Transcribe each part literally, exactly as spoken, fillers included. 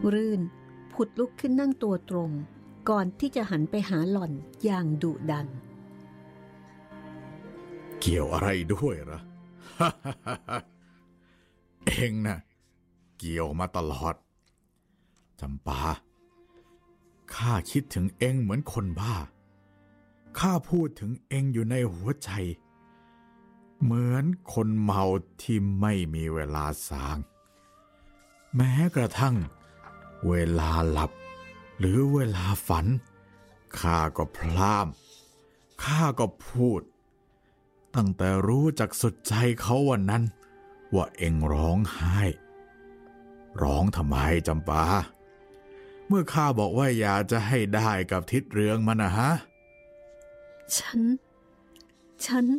รื่นผุดลุกขึ้นนั่งตัวตรงก่อนที่จะหันไปหาหล่อนอย่างดุดันเกี่ยวอะไรด้วยเหรอ เองนะเกี่ยวมาตลอดจำปาข้าคิดถึงเองเหมือนคนบ้าข้าพูดถึงเองอยู่ในหัวใจเหมือนคนเมาที่ไม่มีเวลาสางแม้กระทั่งเวลาหลับหรือเวลาฝันข้าก็พร่ำข้าก็พูดตั้งแต่รู้จักสุดใจเขาวันนั้นว่าเอ็งร้องไห้ร้องทำไมจำปาเมื่อข้าบอกว่าอยากจะให้ได้กับทิดเรืองมันนะฮะฉันฉัน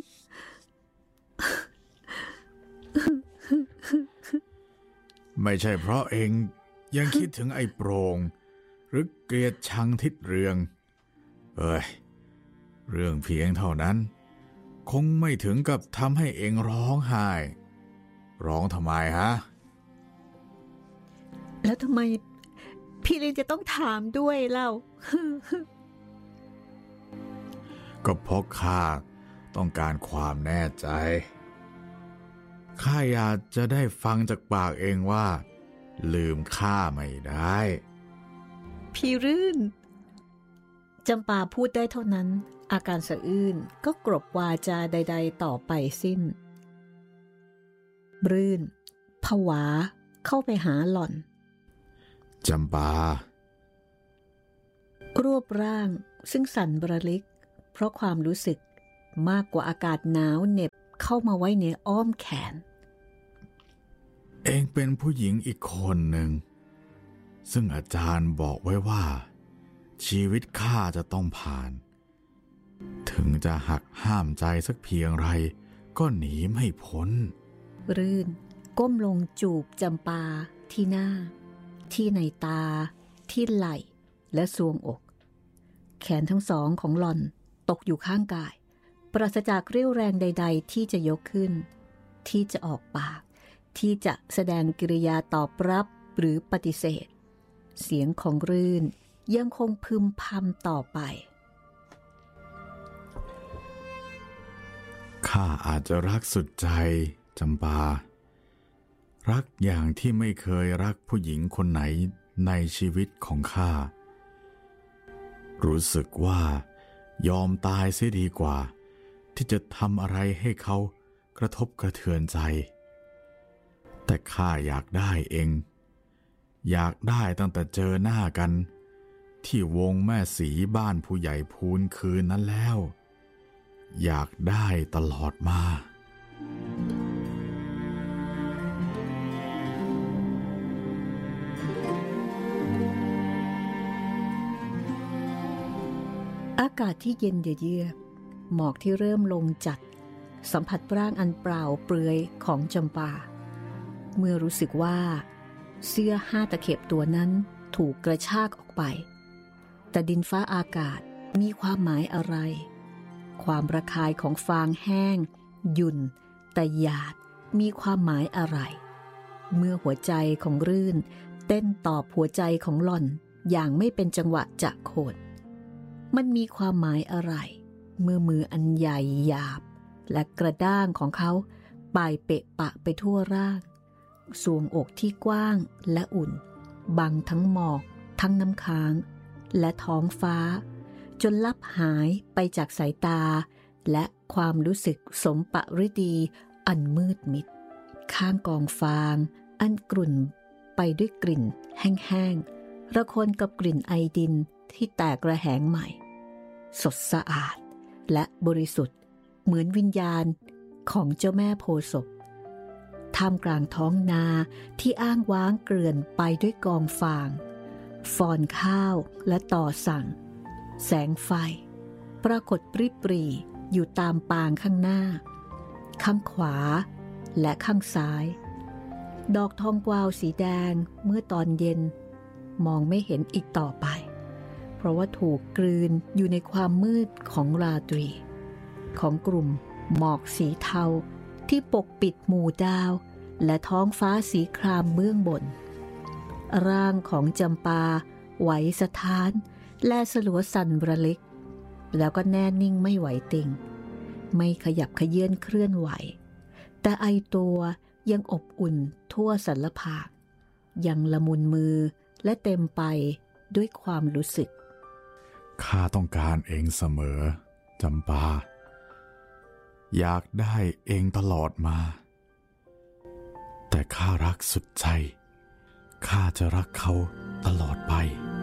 ไม่ใช่เพราะเองยังคิดถึงไอ้โปร่งหรือเกลียดชังทิดเรืองเอ้ยเรื่องเพียงเท่านั้นคงไม่ถึงกับทำให้เองร้องไห้ร้องทำไมฮะแล้วทำไมพี่ลินจะต้องถามด้วยเล่าก็เพราะข้าต้องการความแน่ใจข้าอยากจะได้ฟังจากปากเองว่าลืมข้าไม่ได้พี่รื่นจำปาพูดได้เท่านั้นอาการสะอื้นก็กรบวาจาใดๆต่อไปสิ้นรื่นผวาเข้าไปหาหล่อนจำปารวบร่างซึ่งสั่นระลิกเพราะความรู้สึกมากกว่าอากาศหนาวเหน็บเข้ามาไว้ในอ้อมแขนเองเป็นผู้หญิงอีกคนหนึ่งซึ่งอาจารย์บอกไว้ว่าชีวิตข้าจะต้องผ่านถึงจะหักห้ามใจสักเพียงไรก็หนีไม่พ้นรื่นก้มลงจูบจำปาที่หน้าที่ในตาที่ไหล่และทรวงอกแขนทั้งสองของหล่อนตกอยู่ข้างกายปราศจากเรี่ยวแรงใดๆที่จะยกขึ้นที่จะออกปากที่จะแสดงกิริยาตอบรับหรือปฏิเสธเสียงของรื่นยังคงพึมพำต่อไปข้าอาจจะรักสุดใจจำปารักอย่างที่ไม่เคยรักผู้หญิงคนไหนในชีวิตของข้ารู้สึกว่ายอมตายเสียดีกว่าที่จะทำอะไรให้เขากระทบกระเทือนใจแต่ข้าอยากได้เองอยากได้ตั้งแต่เจอหน้ากันที่วงแม่สีบ้านผู้ใหญ่พูนคืนนั้นแล้วอยากได้ตลอดมาอากาศที่เย็นเยือกหมอกที่เริ่มลงจัดสัมผัสร่างอันเปล่าเปลือยของจำปาเมื่อรู้สึกว่าเสื้อห้าตะเข็บตัวนั้นถูกกระชากออกไปแต่ดินฟ้าอากาศมีความหมายอะไรความระคายของฟางแห้งหยุ่นแต่หยาดมีความหมายอะไรเมื่อหัวใจของรื่นเต้นตอบหัวใจของหล่อนอย่างไม่เป็นจังหวะจะโขดมันมีความหมายอะไรเมื่อมืออันใหญ่หยาบและกระด้างของเขาป่ายเปะปะไปทั่วร่างสวงอกที่กว้างและอุ่นบังทั้งหมอกทั้งน้ำค้างและท้องฟ้าจนลับหายไปจากสายตาและความรู้สึกสมปฤดีอันมืดมิดข้างกองฟางอันกรุ่นไปด้วยกลิ่นแห้งๆระคนกับกลิ่นไอดินที่แตกระแหงใหม่สดสะอาดและบริสุทธิ์เหมือนวิญญาณของเจ้าแม่โพธิ์ศพท่ามกลางท้องนาที่อ้างว้างเกลื่อนไปด้วยกองฟางฟอนข้าวและต่อสั่งแสงไฟปรากฏปริปรีอยู่ตามปางข้างหน้าข้างขวาและข้างซ้ายดอกทองกวาวสีแดงเมื่อตอนเย็นมองไม่เห็นอีกต่อไปเพราะว่าถูกกลืนอยู่ในความมืดของราตรีของกลุ่มหมอกสีเทาที่ปกปิดหมู่ดาวและท้องฟ้าสีครามเบื้องบนร่างของจำปาไหวสะท้านและสลัวสั่นระลิกแล้วก็แน่นิ่งไม่ไหวติงไม่ขยับเขยื้อนเคลื่อนไหวแต่ไอตัวยังอบอุ่นทั่วสรรพางยังละมุนมือและเต็มไปด้วยความรู้สึกข้าต้องการเองเสมอจำปาอยากได้เองตลอดมาแต่ข้ารักสุดใจข้าจะรักเขาตลอดไป